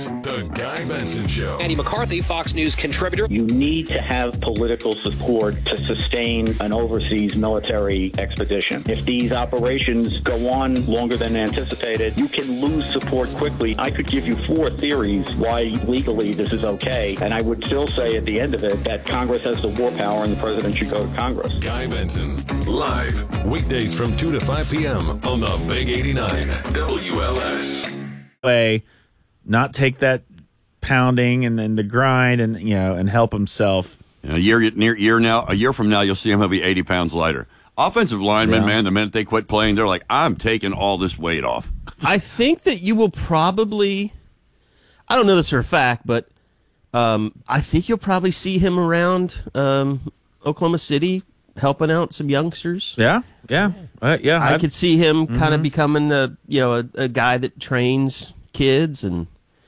The Guy Benson Show. Andy McCarthy, Fox News contributor. You need to have political support to sustain an overseas military expedition. If these operations go on longer than anticipated, you can lose support quickly. I could give you 4 theories why legally this is okay, and I would still say at the end of it that Congress has the war power and the president should go to Congress. Guy Benson, live, weekdays from 2 to 5 p.m. on the Big 89 WLS. Way, not take that pounding and then the grind and help himself. A year from now, you'll see him. He'll be 80 pounds lighter. Offensive linemen, man, the minute they quit playing, they're like, I'm taking all this weight off. I think that you will probably, I don't know this for a fact, but I think you'll probably see him around Oklahoma City helping out some youngsters. Yeah. I could see him kind of becoming a guy that trains kids, and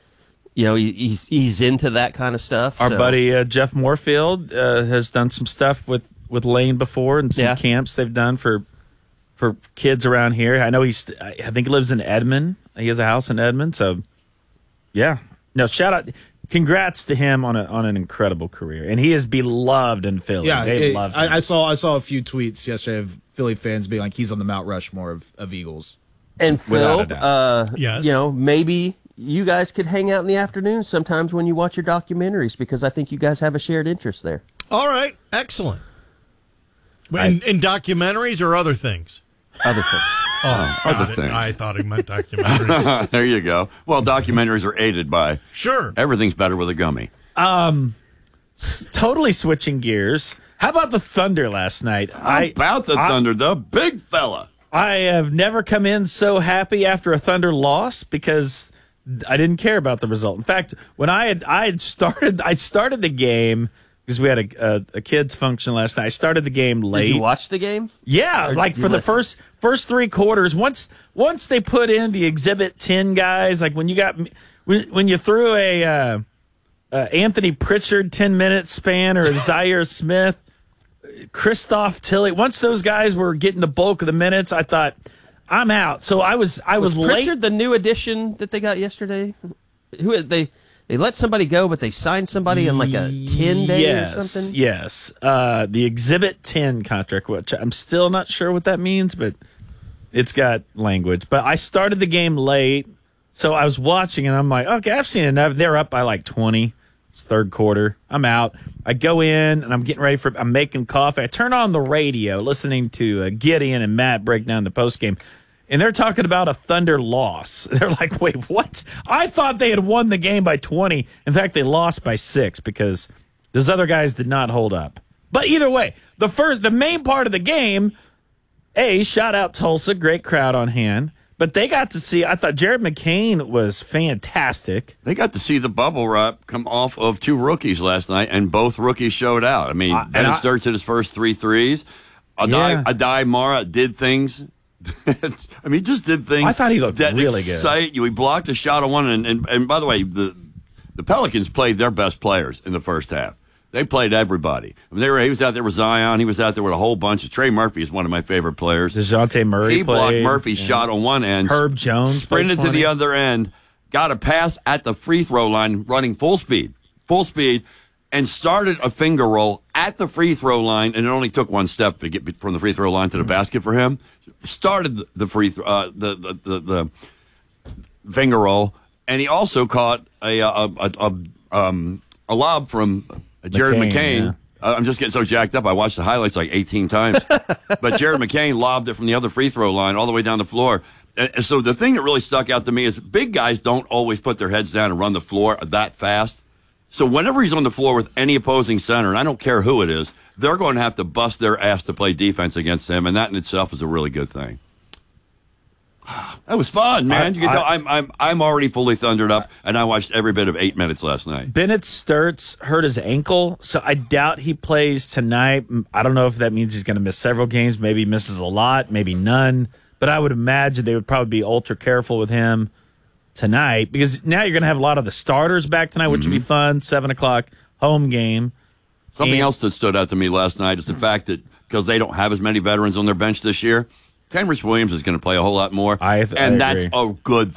he's into that kind of stuff. Our buddy Jeff Moorfield has done some stuff with Lane before, and some camps they've done for kids around here. I know I think he lives in Edmond. He has a house in Edmond. So shout out, congrats to him on an incredible career, and he is beloved in Philly. Yeah, they love him. I saw a few tweets yesterday of Philly fans being like, he's on the Mount Rushmore of Eagles. And Phil, yes. Maybe you guys could hang out in the afternoon sometimes when you watch your documentaries, because I think you guys have a shared interest there. All right, excellent. In documentaries or other things? Other things. Oh, other things. I thought he meant documentaries. There you go. Well, documentaries are aided by. Sure. Everything's better with a gummy. Totally switching gears. How about the Thunder last night? Thunder, the big fella. I have never come in so happy after a Thunder loss because I didn't care about the result. In fact, when I started the game because we had a kids function last night. I started the game late. Did you watch the game? Yeah, like for the first 3 quarters. Once they put in the Exhibit 10 guys, like when you threw a Anthony Pritchard 10-minute span or a Zaire Smith, Christoph Tilley. Once those guys were getting the bulk of the minutes, I thought, I'm out. So I was late. Pritchard the new addition that they got yesterday? Who they let somebody go, but they signed somebody on like a 10-day or something? Yes. The Exhibit 10 contract, which I'm still not sure what that means, but it's got language. But I started the game late, so I was watching, and I'm like, okay, I've seen enough. They're up by like 20. It's third quarter. I'm out. I go in, and I'm making coffee. I turn on the radio, listening to Gideon and Matt break down the postgame, and they're talking about a Thunder loss. They're like, wait, what? I thought they had won the game by 20. In fact, they lost by 6 because those other guys did not hold up. But either way, the main part of the game, shout out Tulsa, great crowd on hand. But they got to see, I thought Jared McCain was fantastic. They got to see the bubble wrap come off of 2 rookies last night, and both rookies showed out. I mean, Bennett Sturts hit his first 3 threes. Adai Mara did things. I mean, he just did things. I thought he looked really good. He blocked a shot on one, and by the way, the Pelicans played their best players in the first half. They played everybody. I mean, he was out there with Zion. He was out there with a whole bunch. Trey Murphy is one of my favorite players. DeJounte Murray He blocked Murphy's shot on one end. Herb Jones sprinted to the other end, got a pass at the free throw line, running full speed, and started a finger roll at the free throw line, and it only took 1 step to get from the free throw line to the basket for him. Started the free throw, the finger roll, and he also caught a lob from Jared McCain. Yeah. I'm just getting so jacked up. I watched the highlights like 18 times. But Jared McCain lobbed it from the other free throw line all the way down the floor. And so the thing that really stuck out to me is big guys don't always put their heads down and run the floor that fast. So whenever he's on the floor with any opposing center, and I don't care who it is, they're going to have to bust their ass to play defense against him, and that in itself is a really good thing. That was fun, man. You can tell I'm already fully thundered up, and I watched every bit of 8 minutes last night. Bennett Sturts hurt his ankle, so I doubt he plays tonight. I don't know if that means he's going to miss several games. Maybe he misses a lot, maybe none. But I would imagine they would probably be ultra careful with him tonight, because now you're going to have a lot of the starters back tonight, which would be fun. 7 o'clock home game. Something else that stood out to me last night is the fact that because they don't have as many veterans on their bench this year, Kenrich Williams is going to play a whole lot more, and that's a good